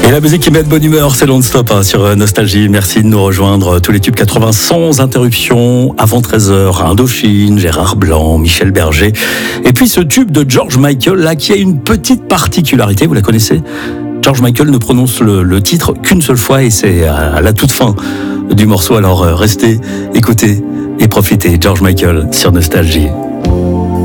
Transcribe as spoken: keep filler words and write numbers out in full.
Et la musique qui met de bonne humeur, c'est non-stop hein, sur Nostalgie. Merci de nous rejoindre. Tous les tubes quatre-vingts sans interruption. Avant treize heures, Indochine, Gérard Blanc, Michel Berger. Et puis ce tube de George Michael, là, qui a une petite particularité, vous la connaissez ? George Michael ne prononce le, le titre qu'une seule fois et c'est à, à la toute fin du morceau. Alors euh, restez, écoutez et profitez. George Michael sur Nostalgie.